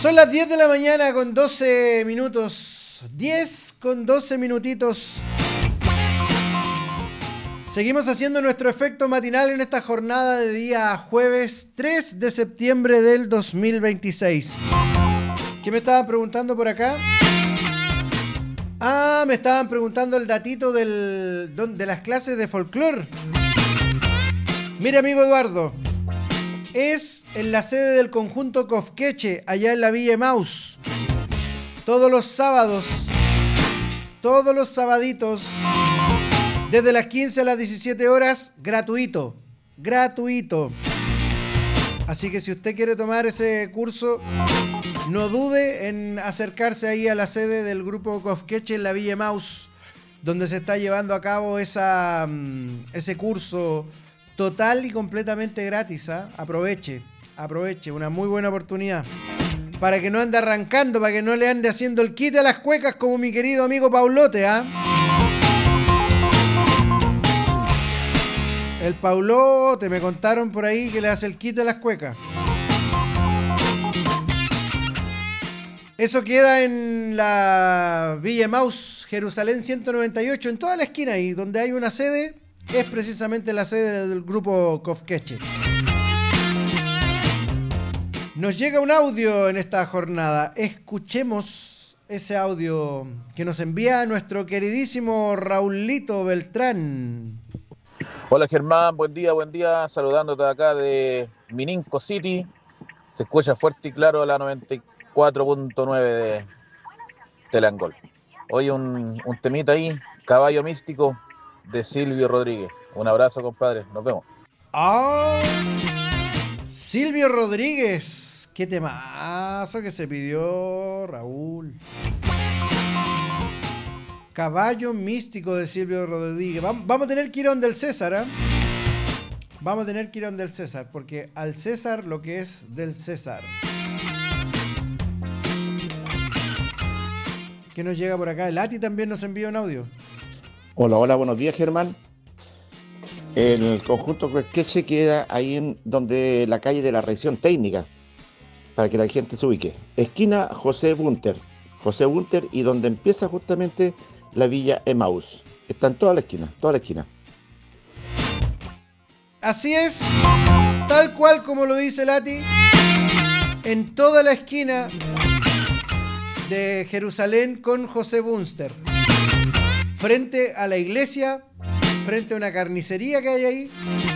Son las 10 de la mañana con 12 minutos. 10 con 12 minutitos. Seguimos haciendo nuestro efecto matinal en esta jornada de día jueves 3 de septiembre del 2026. ¿Qué me estaban preguntando por acá? Ah, me estaban preguntando el datito de las clases de folclore. Mire, amigo Eduardo, es en la sede del conjunto Cofqueche, allá en la Villa Emaús. Todos los sábados, todos los sabaditos, desde las 15 a las 17 horas, gratuito. Gratuito. Así que si usted quiere tomar ese curso, no dude en acercarse ahí a la sede del grupo Cofqueche en la Villa Emaús, donde se está llevando a cabo ese curso total y completamente gratis. Aproveche, una muy buena oportunidad. Para que no ande arrancando, para que no le ande haciendo el quite a las cuecas como mi querido amigo Paulote, El Paulote, me contaron por ahí que le hace el quite a las cuecas. Eso queda en la Villa Emaús, Jerusalén 198, en toda la esquina ahí, donde hay una sede, es precisamente la sede del grupo Cofqueche. Nos llega un audio en esta jornada. Escuchemos ese audio que nos envía nuestro queridísimo Raulito Beltrán. Hola Germán, buen día, saludándote acá de Mininco City. Se escucha fuerte y claro la 94.9 de Telangol. Hoy un temita ahí, Caballo Místico de Silvio Rodríguez. Un abrazo, compadre, nos vemos. Silvio Rodríguez, qué temazo que se pidió Raúl. Caballo Místico de Silvio Rodríguez. Vamos a tener que ir a donde el César, Vamos a tener que ir a donde el César, porque al César lo que es del César. ¿Qué nos llega por acá? El Ati también nos envía un audio. Hola, buenos días, Germán. El conjunto Cofqueche queda ahí en donde la calle de la Reacción Técnica, para que la gente se ubique. Esquina José Bunter y donde empieza justamente la Villa Emaús. Está en toda la esquina. Así es, tal cual como lo dice Lati, en toda la esquina de Jerusalén con José Bunter. Frente a la iglesia, frente a una carnicería que hay ahí,